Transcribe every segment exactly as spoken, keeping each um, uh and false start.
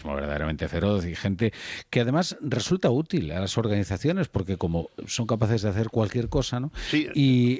fanatismo verdaderamente feroz y gente que además resulta útil a las organizaciones porque como son capaces de hacer cualquier cosa, ¿no? Sí. Y,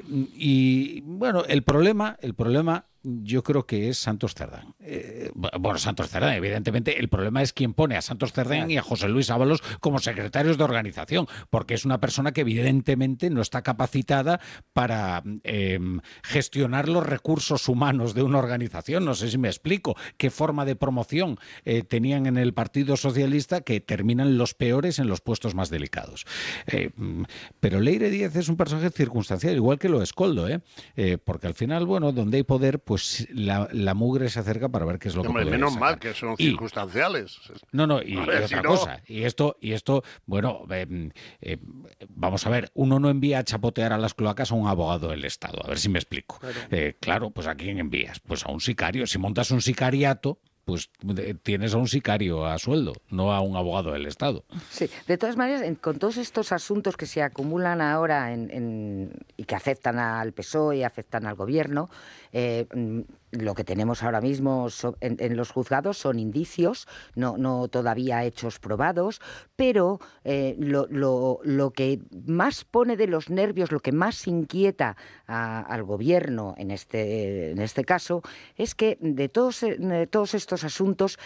y bueno, el problema, el problema yo creo que es Santos Cerdán. Eh, bueno, Santos Cerdán, evidentemente, el problema es quién pone a Santos Cerdán claro. y a José Luis Ábalos como secretarios de organización, porque es una persona que evidentemente no está capacitada para eh, gestionar los recursos humanos de una organización. No sé si me explico qué forma de promoción eh, tenían en el Partido Socialista que terminan los peores en los puestos más delicados. Eh, pero Leire Díez es un personaje circunstancial, igual que lo es Koldo, ¿eh? Eh, porque al final, bueno, donde hay poder, pues la, la mugre se acerca para ver qué es lo Hombre, que puede menos sacar. mal que son y, circunstanciales. No, no, y, ver, y otra si no... cosa. Y esto, y esto bueno, eh, eh, vamos a ver, uno no envía a chapotear a las cloacas a un abogado del Estado. A ver si me explico. Claro, eh, claro pues ¿a quién envías? Pues a un sicario. Si montas un sicariato, pues tienes a un sicario a sueldo, no a un abogado del Estado. Sí, de todas maneras, en, con todos estos asuntos que se acumulan ahora en, en, y que afectan al P S O E y afectan al Gobierno, eh, lo que tenemos ahora mismo en, en los juzgados son indicios, no, no todavía hechos probados, pero eh, lo, lo, lo que más pone de los nervios, lo que más inquieta a, al Gobierno en este, en este caso, es que de todos, de todos estos asuntos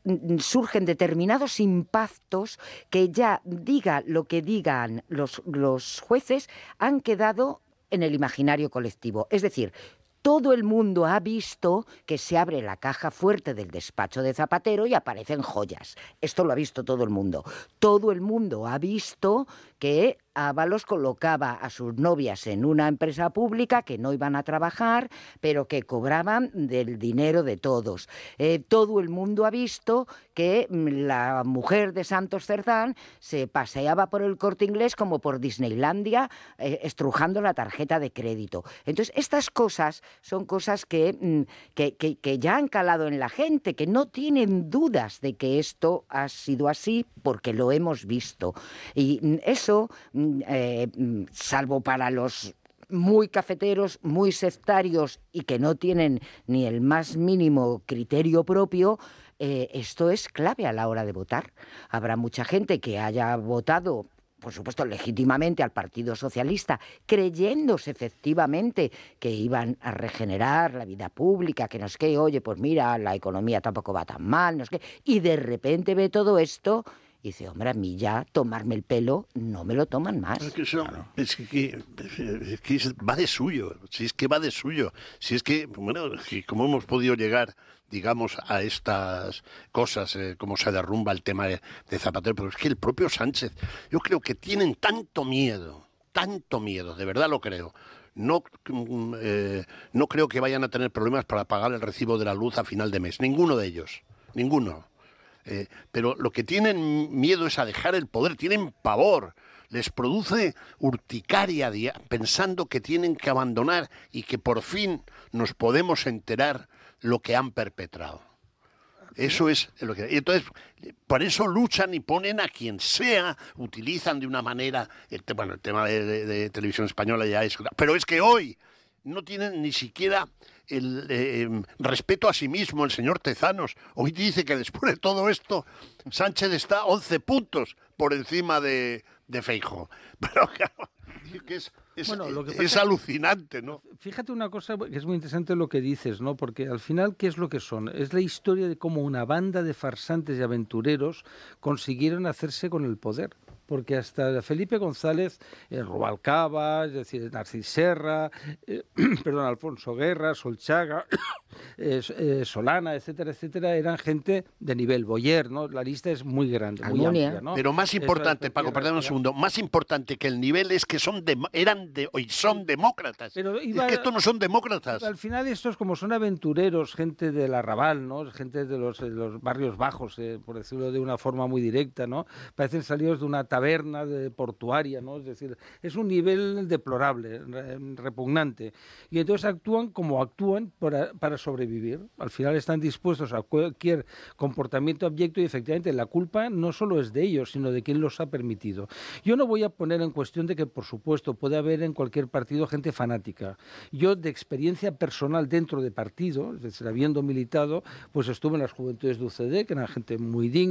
surgen determinados impactos que ya diga lo que digan los, los jueces han quedado en el imaginario colectivo. Es decir, todo el mundo ha visto que se abre la caja fuerte del despacho de Zapatero y aparecen joyas. Esto lo ha visto todo el mundo. Todo el mundo ha visto que Ábalos colocaba a sus novias en una empresa pública que no iban a trabajar, pero que cobraban del dinero de todos. Eh, todo el mundo ha visto que la mujer de Santos Cerdán se paseaba por el Corte Inglés como por Disneylandia, eh, estrujando la tarjeta de crédito. Entonces, estas cosas son cosas que, que, que, que ya han calado en la gente, que no tienen dudas de que esto ha sido así porque lo hemos visto. Y eso... Eh, salvo para los muy cafeteros, muy sectarios y que no tienen ni el más mínimo criterio propio, eh, esto es clave a la hora de votar. Habrá mucha gente que haya votado, por supuesto, legítimamente al Partido Socialista, creyéndose efectivamente que iban a regenerar la vida pública, que no es que, oye, pues mira, la economía tampoco va tan mal, no es que, y de repente ve todo esto... Y dice, hombre, a mí ya tomarme el pelo no me lo toman más. Es que, eso, claro. es que, es que va de suyo, si es que va de suyo. Si es que, bueno, ¿cómo hemos podido llegar, digamos, a estas cosas, eh, cómo se derrumba el tema de, de Zapatero? Pero es que el propio Sánchez, yo creo que tienen tanto miedo, tanto miedo, de verdad lo creo. No, eh, no creo que vayan a tener problemas para pagar el recibo de la luz a final de mes. Ninguno de ellos, ninguno. Eh, pero lo que tienen miedo es a dejar el poder, tienen pavor, les produce urticaria pensando que tienen que abandonar y que por fin nos podemos enterar lo que han perpetrado. Eso es lo que... Entonces, por eso luchan y ponen a quien sea, utilizan de una manera... El, bueno, el tema de, de, de Televisión Española ya es... Pero es que hoy no tienen ni siquiera... el eh, respeto a sí mismo, el señor Tezanos. Hoy dice que después de todo esto, Sánchez está once puntos por encima de, de Feijóo. Pero claro, que es, es, bueno, lo que pasa, es alucinante, ¿no? Fíjate una cosa que es muy interesante lo que dices, ¿no? Porque al final, ¿qué es lo que son? Es la historia de cómo una banda de farsantes y aventureros consiguieron hacerse con el poder. Porque hasta Felipe González, eh, Rubalcaba, es decir, Narcís Serra, eh, perdón, Alfonso Guerra, Solchaga, eh, eh, Solana, etcétera, etcétera, eran gente de nivel Boyer, ¿no? La lista es muy grande, muy Almunia. amplia, ¿no? Pero más importante, Eso, Paco, perdón un segundo, más importante que el nivel es que son de, eran de, hoy son demócratas. Pero iba, es que estos no son demócratas. Al final estos, como son aventureros, gente del arrabal, ¿no? Gente de los, de los barrios bajos, eh, por decirlo de una forma muy directa, ¿no? Parecen salidos de una taberna de portuaria, ¿no? Es decir, es un nivel deplorable, repugnante. Y entonces actúan como actúan para, para sobrevivir. Al final están dispuestos a cualquier comportamiento abyecto y efectivamente la culpa no solo es de ellos, sino de quien los ha permitido. Yo no voy a poner en cuestión de que, por supuesto, puede haber en cualquier partido gente fanática. Yo, de experiencia personal dentro de partido, es decir, habiendo militado, pues estuve en las Juventudes de U C D, que eran gente muy digna,